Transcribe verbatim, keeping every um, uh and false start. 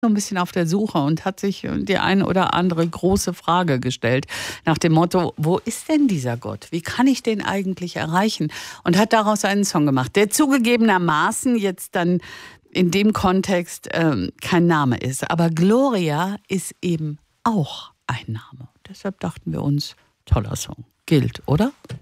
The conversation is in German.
so ein bisschen auf der Suche und hat sich die eine oder andere große Frage gestellt nach dem Motto, wo ist denn dieser Gott? Wie kann ich den eigentlich erreichen? Und hat daraus einen Song gemacht, der zugegebenermaßen jetzt dann in dem Kontext ähm, kein Name ist. Aber Gloria ist eben auch ein Name. Deshalb dachten wir uns, toller Song. Gilt, oder?